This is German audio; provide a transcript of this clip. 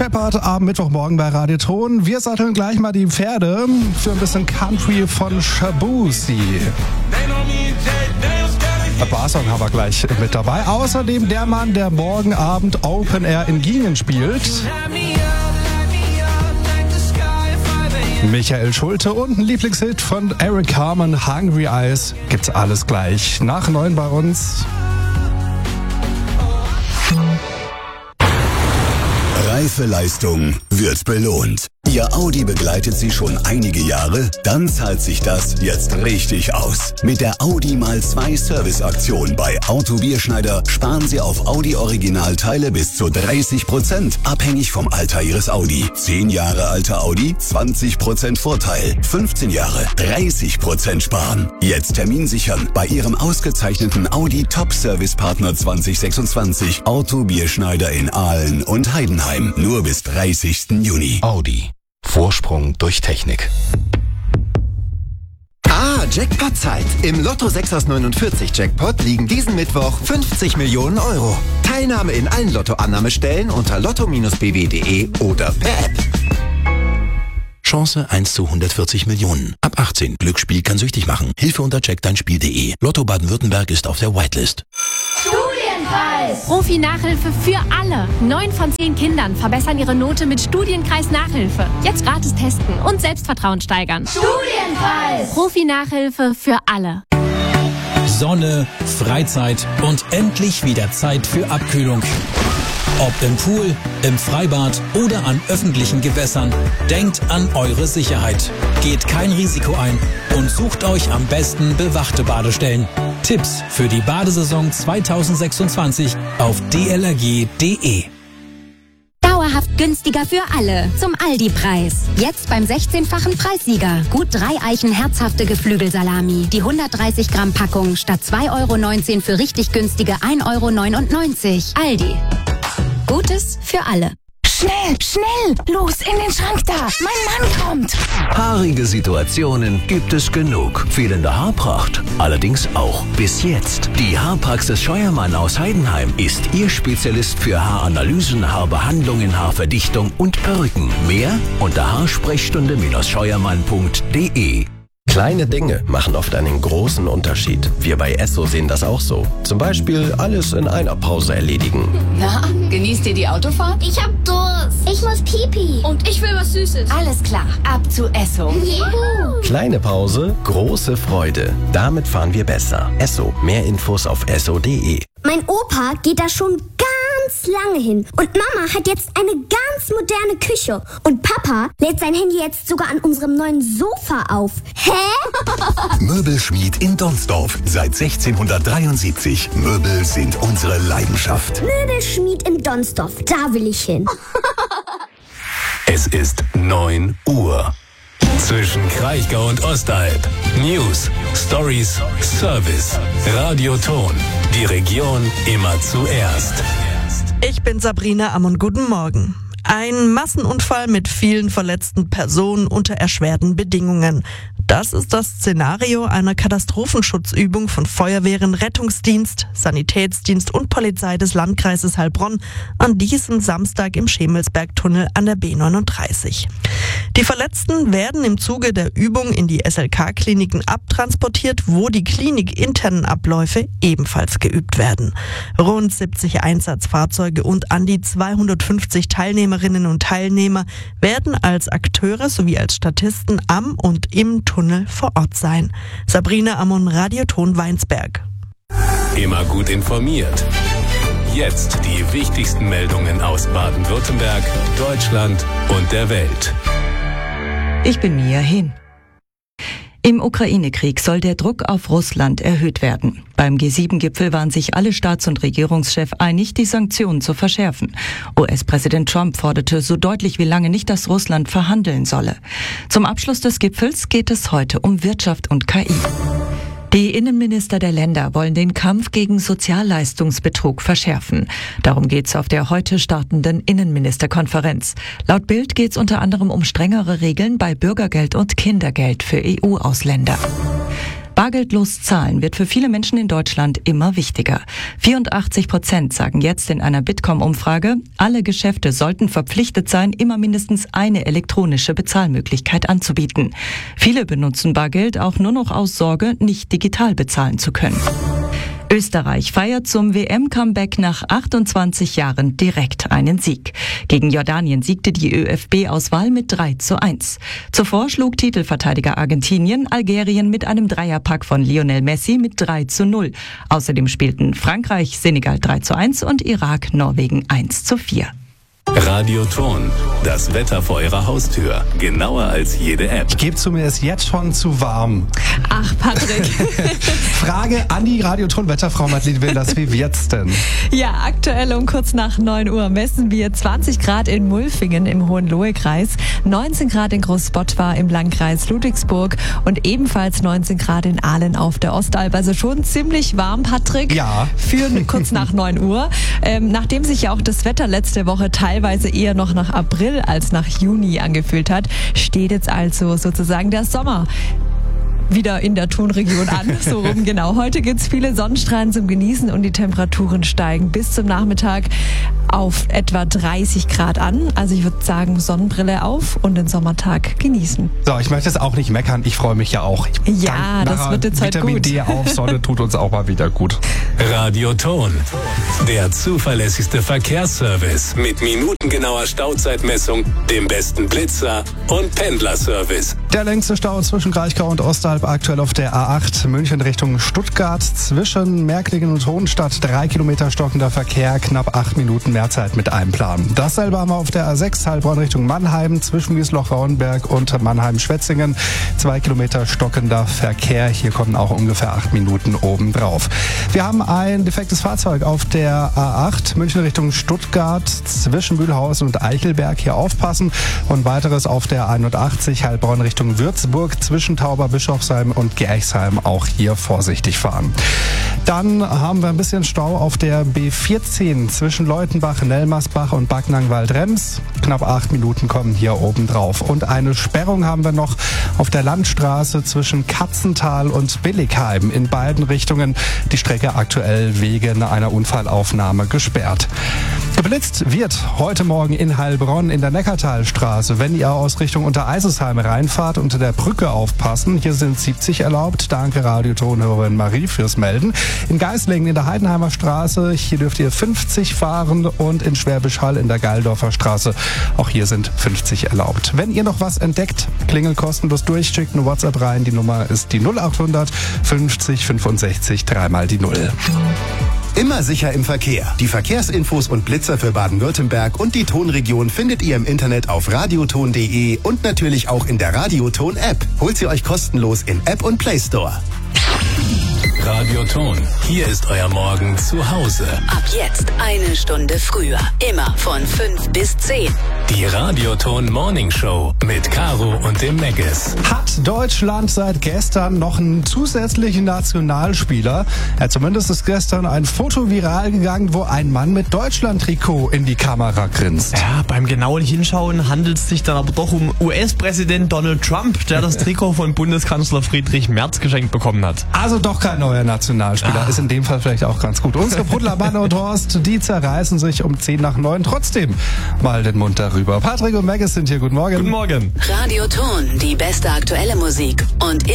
Shepherd am Mittwochmorgen bei Radio Ton. Wir satteln gleich mal die Pferde für ein bisschen Country von Shabuzi. Ein Barsong haben wir gleich mit dabei. Außerdem der Mann, der morgen Abend Open Air in Giengen spielt. Michael Schulte und ein Lieblingshit von Eric Carmen, Hungry Eyes. Gibt's alles gleich nach 9 bei uns. Reife Leistung wird belohnt. Ihr Audi begleitet Sie schon einige Jahre? Dann zahlt sich das jetzt richtig aus. Mit der Audi mal2 Serviceaktion bei Auto Bierschneider sparen Sie auf Audi-Originalteile bis zu 30%, abhängig vom Alter Ihres Audi. 10 Jahre alter Audi, 20% Vorteil. 15 Jahre, 30% sparen. Jetzt Termin sichern bei Ihrem ausgezeichneten Audi Top-Service-Partner 2026. Auto Bierschneider in Aalen und Heidenheim. Nur bis 30. Juni. Audi. Vorsprung durch Technik. Jackpot-Zeit. Im Lotto 6 aus 49 Jackpot liegen diesen Mittwoch 50 Millionen Euro. Teilnahme in allen Lottoannahmestellen unter lotto-bw.de oder per App. Chance 1 zu 140 Millionen. Ab 18. Glücksspiel kann süchtig machen. Hilfe unter checkdeinspiel.de. Lotto Baden-Württemberg ist auf der Whitelist. Studienpreis! Profi-Nachhilfe für alle. 9 von 10 Kindern verbessern ihre Note mit Studienkreis-Nachhilfe. Jetzt gratis testen und Selbstvertrauen steigern. Studienpreis! Profi-Nachhilfe für alle. Sonne, Freizeit und endlich wieder Zeit für Abkühlung. Ob im Pool, im Freibad oder an öffentlichen Gewässern, denkt an eure Sicherheit. Geht kein Risiko ein und sucht euch am besten bewachte Badestellen. Tipps für die Badesaison 2026 auf dlrg.de. Dauerhaft günstiger für alle. Zum Aldi-Preis. Jetzt beim 16-fachen Preissieger. Gut 3 Eichen herzhafte Geflügelsalami. Die 130 Gramm Packung statt 2,19 € für richtig günstige 1,99 €. Aldi. Gutes für alle. Schnell, schnell! Los, in den Schrank da! Mein Mann kommt! Haarige Situationen gibt es genug. Fehlende Haarpracht allerdings auch. Bis jetzt. Die Haarpraxis Scheuermann aus Heidenheim ist Ihr Spezialist für Haaranalysen, Haarbehandlungen, Haarverdichtung und Perücken. Mehr unter haarsprechstunde-scheuermann.de. Kleine Dinge machen oft einen großen Unterschied. Wir bei Esso sehen das auch so. Zum Beispiel alles in einer Pause erledigen. Na, genießt ihr die Autofahrt? Ich hab Durst. Ich muss Pipi. Und ich will was Süßes. Alles klar, ab zu Esso. Juhu. Kleine Pause, große Freude. Damit fahren wir besser. Esso, mehr Infos auf esso.de. Mein Opa geht da schon ganz lange hin. Und Mama hat jetzt eine ganz moderne Küche. Und Papa lädt sein Handy jetzt sogar an unserem neuen Sofa auf. Hä? Möbelschmied in Donsdorf. Seit 1673. Möbel sind unsere Leidenschaft. Möbelschmied in Donsdorf. Da will ich hin. Es ist 9 Uhr. Zwischen Kraichgau und Ostalb. News, Stories, Service. Radio Ton. Die Region immer zuerst. Ich bin Sabrina Ammon. Guten Morgen. Ein Massenunfall mit vielen verletzten Personen unter erschwerten Bedingungen. Das ist das Szenario einer Katastrophenschutzübung von Feuerwehren, Rettungsdienst, Sanitätsdienst und Polizei des Landkreises Heilbronn an diesem Samstag im Schemelsbergtunnel an der B39. Die Verletzten werden im Zuge der Übung in die SLK-Kliniken abtransportiert, wo die klinikinternen Abläufe ebenfalls geübt werden. Rund 70 Einsatzfahrzeuge und an die 250 Teilnehmerinnen und Teilnehmer werden als Akteure sowie als Statisten am und im Tunnel vor Ort sein. Sabrina Ammon, Radio Ton Weinsberg. Immer gut informiert. Jetzt die wichtigsten Meldungen aus Baden-Württemberg, Deutschland und der Welt. Ich bin Mia Hin. Im Ukraine-Krieg soll der Druck auf Russland erhöht werden. Beim G7-Gipfel waren sich alle Staats- und Regierungschefs einig, die Sanktionen zu verschärfen. US-Präsident Trump forderte so deutlich wie lange nicht, dass Russland verhandeln solle. Zum Abschluss des Gipfels geht es heute um Wirtschaft und KI. Die Innenminister der Länder wollen den Kampf gegen Sozialleistungsbetrug verschärfen. Darum geht's auf der heute startenden Innenministerkonferenz. Laut Bild geht's unter anderem um strengere Regeln bei Bürgergeld und Kindergeld für EU-Ausländer. Bargeldlos zahlen wird für viele Menschen in Deutschland immer wichtiger. 84% sagen jetzt in einer Bitkom-Umfrage, alle Geschäfte sollten verpflichtet sein, immer mindestens eine elektronische Bezahlmöglichkeit anzubieten. Viele benutzen Bargeld auch nur noch aus Sorge, nicht digital bezahlen zu können. Österreich feiert zum WM-Comeback nach 28 Jahren direkt einen Sieg. Gegen Jordanien siegte die ÖFB-Auswahl mit 3:1. Zuvor schlug Titelverteidiger Argentinien Algerien mit einem Dreierpack von Lionel Messi mit 3:0. Außerdem spielten Frankreich Senegal 3:1 und Irak Norwegen 1:4. Radioton, das Wetter vor Ihrer Haustür. Genauer als jede App. Ich gebe zu, mir ist jetzt schon zu warm. Ach, Patrick. Frage an die Radioton-Wetterfrau Madeleine Wilders, wie wird's denn? Ja, aktuell um kurz nach 9 Uhr messen wir 20 Grad in Mulfingen im Hohenlohe-Kreis, 19 Grad in Großbottwar im Landkreis Ludwigsburg und ebenfalls 19 Grad in Aalen auf der Ostalb. Also schon ziemlich warm, Patrick. Ja. Für kurz nach 9 Uhr. Nachdem sich ja auch das Wetter letzte Woche teilweise eher noch nach April als nach Juni angefühlt hat, steht jetzt also sozusagen der Sommer wieder in der Thonregion an. So rum, genau. Heute gibt's viele Sonnenstrahlen zum Genießen und die Temperaturen steigen bis zum Nachmittag auf etwa 30 Grad an. Also ich würde sagen, Sonnenbrille auf und den Sommertag genießen. So, ich möchte jetzt auch nicht meckern. Ich freue mich ja auch. Ja, das wird jetzt heute Vitamin gut. D auf, Sonne tut uns auch mal wieder gut. Radioton, der zuverlässigste Verkehrsservice mit minutengenauer Stauzeitmessung, dem besten Blitzer und Pendlerservice. Der längste Stau zwischen Kraichgau und Ostalb aktuell auf der A8 München Richtung Stuttgart. Zwischen Märklingen und Hohenstadt 3 Kilometer stockender Verkehr, knapp 8 Minuten mehr Zeit mit Einplanen. Dasselbe haben wir auf der A6 Heilbronn Richtung Mannheim zwischen Wiesloch-Rauenberg und Mannheim-Schwetzingen. 2 Kilometer stockender Verkehr. Hier kommen auch ungefähr 8 Minuten obendrauf. Wir haben ein defektes Fahrzeug auf der A8 München Richtung Stuttgart zwischen Mühlhausen und Eichelberg. Hier aufpassen. Und weiteres auf der 81 Heilbronn Richtung Würzburg zwischen Tauberbischofsheim und Gerchsheim. Auch hier vorsichtig fahren. Dann haben wir ein bisschen Stau auf der B14 zwischen Leutenbach, Nelmersbach und Backnang-Waldrems. Knapp 8 Minuten kommen hier oben drauf. Und eine Sperrung haben wir noch auf der Landstraße zwischen Katzental und Billigheim. In beiden Richtungen die Strecke aktuell wegen einer Unfallaufnahme gesperrt. Geblitzt wird heute Morgen in Heilbronn in der Neckartalstraße. Wenn ihr aus Richtung Untereisesheim reinfahrt, unter der Brücke aufpassen. Hier sind 70 erlaubt. Danke Radiotonhörerin Marie fürs Melden. In Geislingen in der Heidenheimer Straße, hier dürft ihr 50 fahren und in Schwäbisch Hall in der Geildorfer Straße, auch hier sind 50 erlaubt. Wenn ihr noch was entdeckt, klingelt kostenlos durch, schickt eine WhatsApp rein. Die Nummer ist die 0800 50 65 3 die 0. Immer sicher im Verkehr. Die Verkehrsinfos und Blitzer für Baden-Württemberg und die Tonregion findet ihr im Internet auf radioton.de und natürlich auch in der Radioton-App. Holt sie euch kostenlos in App und Play Store. Radioton, hier ist euer Morgen zu Hause. Ab jetzt 1 Stunde früher. Immer von 5 bis 10. Die Radioton Morning Show mit Caro und dem Meggis. Hat Deutschland seit gestern noch einen zusätzlichen Nationalspieler? Ja, zumindest ist gestern ein Foto viral gegangen, wo ein Mann mit Deutschland-Trikot in die Kamera grinst. Ja, beim genauen Hinschauen handelt es sich dann aber doch um US-Präsident Donald Trump, der das Trikot von Bundeskanzler Friedrich Merz geschenkt bekommen hat. Also doch kein neuer Nationalspieler. Ist in dem Fall vielleicht auch ganz gut. Unsere Brudler, Mann und Horst, die zerreißen sich um 10 nach 9 trotzdem mal den Mund darüber. Patrick und Meggis sind hier. Guten Morgen. Guten Morgen. Radioton, die beste aktuelle Musik und